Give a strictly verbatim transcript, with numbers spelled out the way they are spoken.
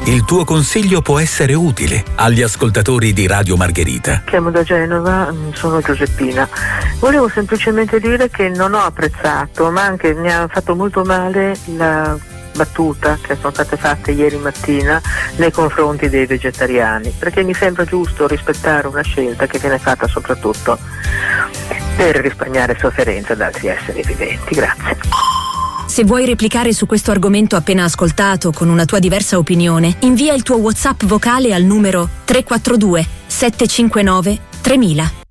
Il tuo consiglio può essere utile agli ascoltatori di Radio Margherita. Chiamo da Genova, sono Giuseppina. Volevo semplicemente dire che non ho apprezzato, ma anche mi ha fatto molto male la battuta che sono state fatte ieri mattina nei confronti dei vegetariani, perché mi sembra giusto rispettare una scelta che viene fatta soprattutto per risparmiare sofferenza ad altri esseri viventi. Grazie. Se vuoi replicare su questo argomento appena ascoltato con una tua diversa opinione, invia il tuo WhatsApp vocale al numero tre quattro due sette cinque nove tremila.